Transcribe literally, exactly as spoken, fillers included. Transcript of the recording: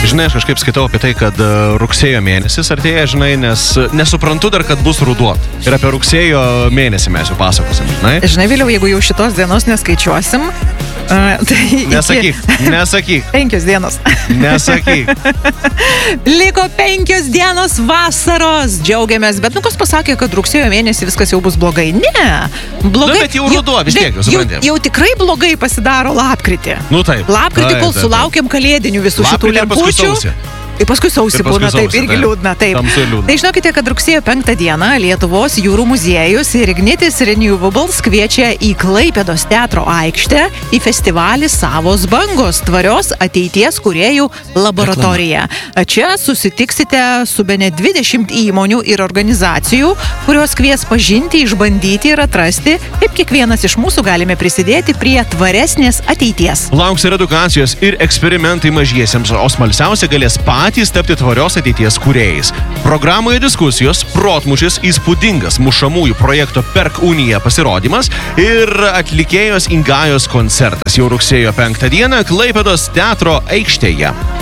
Žinai, aš kažkaip skaitau apie tai, kad rugsėjo mėnesis artėja, žinai, nes nesuprantu dar, kad bus ruduo. Ir apie rugsėjo mėnesį mes jau pasakosim, žinai. Žinai, vėliau, jeigu jau šitos dienos neskaičiuosim, uh, tai... Nesakyk, nesakyk. Penkios dienos. Nesakyk. Liko penkios dienos vasaros. Džiaugiamės. Bet nu kas pasakė, kad rugsėjo mėnesį viskas jau bus blogai? Ne. Blogai. Nu, bet jau ruduo vis tiek, jau suprantėm. Jau, jau tikrai blogai pasidaro lapkritį. Nu taip. Lapkritį, kol taip, sulaukiam kalėdinių visų šitų lempučių. Ir paskui sausį būna, taip, irgi liūdna, taip. Tai žinokite, kad rugsėjo penktą dieną Lietuvos jūrų muziejus ir Ignitis Renewables kviečia į Klaipėdos teatro aikštę į festivalį Savos bangos tvarios ateities kūrėjų laboratorija. Čia susitiksite su bene dvidešimt įmonių ir organizacijų, kurios kvies pažinti, išbandyti ir atrasti, kaip kiekvienas iš mūsų galime prisidėti prie tvaresnės ateities. Lauks ir edukacijos ir eksperimentai mažiesiems, o smalsiausia galės patys patys tapti tvarios ateities kūrėjais. Programoje diskusijos, protmušis, įspūdingas mušamųjų projekto Perk Unija pasirodymas ir atlikėjos Ingajos koncertas jau rugsėjo penktą dieną Klaipėdos teatro aikštėje.